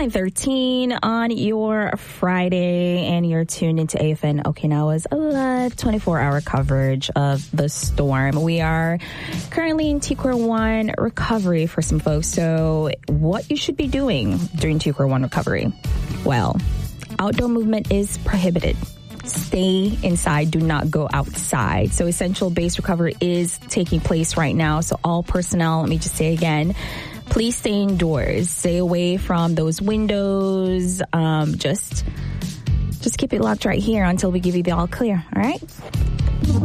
9:13 on your Friday, and you're tuned into AFN Okinawa's live 24-hour coverage of the storm. We are currently in T-Core 1 recovery for some folks. So what you should be doing during T-Core 1 recovery? Well, outdoor movement is prohibited. Stay inside. Do not go outside. So essential base recovery is taking place right now. So all personnel, let me just say again, please stay indoors. Stay away from those windows. Just keep it locked right here until we give you the all clear. All right?